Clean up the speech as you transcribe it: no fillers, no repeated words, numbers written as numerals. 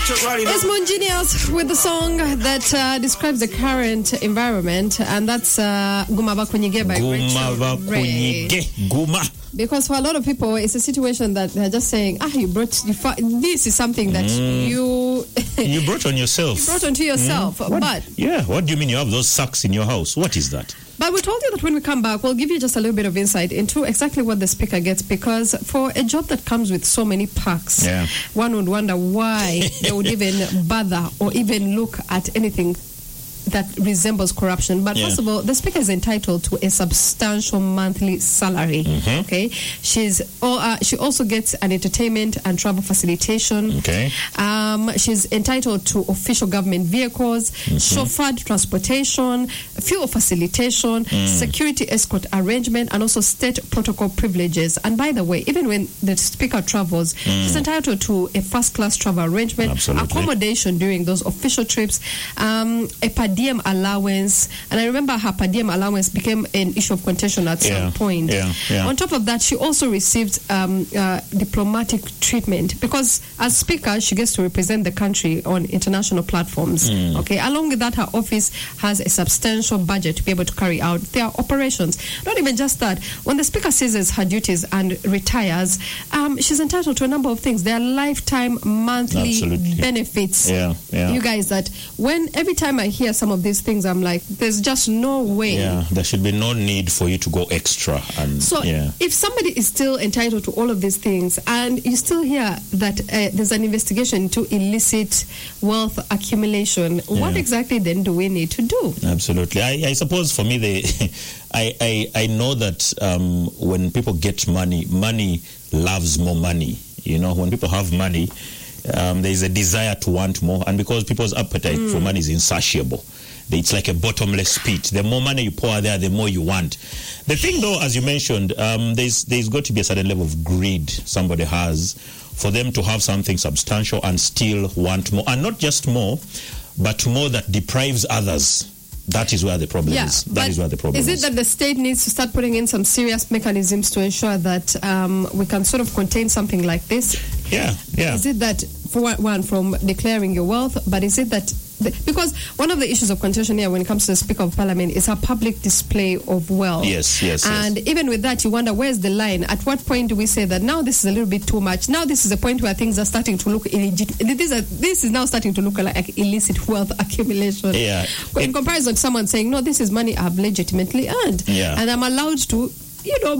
It's Moongenius with the song that describes the current environment, and that's Guma Bakunyige by Rachel Ray. Guma. Because for a lot of people, it's a situation that they're just saying, this is something that you brought on yourself. You brought onto yourself. But what do you mean you have those sacks in your house? What is that? But we told you that when we come back, we'll give you just a little bit of insight into exactly what the speaker gets, because for a job that comes with so many perks, one would wonder why they would even bother or even look at anything that resembles corruption. But first of all, the speaker is entitled to a substantial monthly salary. Okay, she also gets an entertainment and travel facilitation. Okay, she's entitled to official government vehicles, chauffeured transportation, fuel facilitation, security escort arrangement, and also state protocol privileges. And by the way, even when the speaker travels, she's entitled to a first-class travel arrangement, accommodation during those official trips, a per diem allowance, and I remember her per diem allowance became an issue of contention at some point. On top of that, she also received diplomatic treatment, because as speaker, she gets to represent the country on international platforms. Okay, along with that, her office has a substantial budget to be able to carry out their operations. Not even just that, when the speaker ceases her duties and retires, she's entitled to a number of things. There are lifetime monthly benefits. You guys, that when every time I hear some of these things, I'm like, there's just no way. There should be no need for you to go extra. And so if somebody is still entitled to all of these things, and you still hear that there's an investigation into illicit wealth accumulation, what exactly then do we need to do? Absolutely. I suppose for me, I know that when people get money loves more money. You know, when people have money, there is a desire to want more, and because people's appetite for money is insatiable, it's like a bottomless pit. The more money you pour there, the more you want. The thing, though, as you mentioned, there's got to be a certain level of greed somebody has for them to have something substantial and still want more, and not just more, but more that deprives others. That is where the problem is. That is where the problem is. Is it that the state needs to start putting in some serious mechanisms to ensure that we can sort of contain something like this? Is it that, for one, from declaring your wealth, but is it that, because one of the issues of contention here when it comes to the Speaker of Parliament is her public display of wealth. And even with that, you wonder, where's the line? At what point do we say that now this is a little bit too much? Now this is a point where things are starting to look illegitimate. This is now starting to look like illicit wealth accumulation. In comparison to someone saying, no, this is money I've legitimately earned. And I'm allowed to,